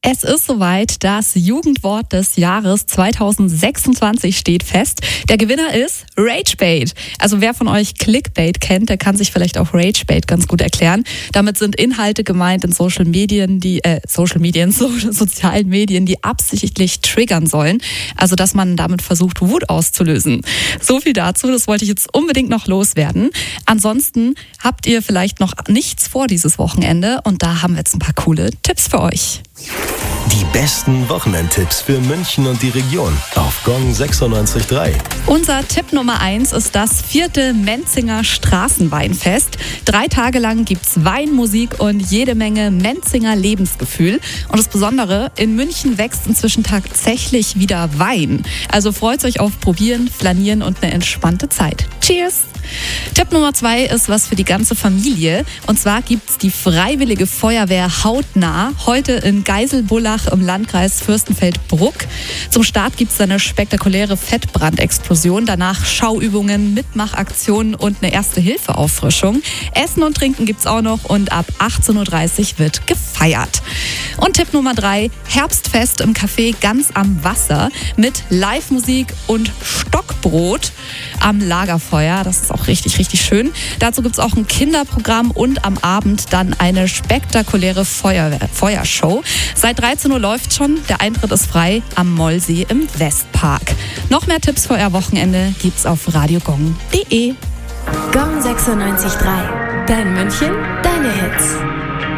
Es ist soweit, das Jugendwort des Jahres 2026 steht fest. Der Gewinner ist Ragebait. Also wer von euch Clickbait kennt, der kann sich vielleicht auch Ragebait ganz gut erklären. Damit sind Inhalte gemeint in sozialen Medien, die absichtlich triggern sollen. Also dass man damit versucht, Wut auszulösen. So viel dazu, das wollte ich jetzt unbedingt noch loswerden. Ansonsten habt ihr vielleicht noch nichts vor dieses Wochenende und da haben wir jetzt ein paar coole Tipps für euch. Die besten Wochenendtipps für München und die Region auf Gong 96.3. Unser Tipp Nummer 1 ist das 4. Menzinger Straßenweinfest. 3 Tage lang gibt's Wein, Musik und jede Menge Menzinger Lebensgefühl. Und das Besondere, in München wächst inzwischen tatsächlich wieder Wein. Also freut euch auf Probieren, Flanieren und eine entspannte Zeit. Cheers! Tipp Nummer 2 ist was für die ganze Familie. Und zwar gibt's die Freiwillige Feuerwehr hautnah heute in Geiselbullach im Landkreis Fürstenfeldbruck. Zum Start gibt's eine spektakuläre Fettbrandexplosion, danach Schauübungen, Mitmachaktionen und eine Erste-Hilfe-Auffrischung. Essen und Trinken gibt's auch noch und ab 18.30 Uhr wird gefeiert. Und Tipp Nummer 3, Herbstfest im Café ganz am Wasser mit Live-Musik und Stockbrot am Lagerfeuer. Das ist auch richtig, richtig schön. Dazu gibt es auch ein Kinderprogramm und am Abend dann eine spektakuläre Feuershow. Seit 13 Uhr läuft schon. Der Eintritt ist frei am Mollsee im Westpark. Noch mehr Tipps für euer Wochenende gibt's auf radiogong.de. Gong 96.3. Dein München, deine Hits.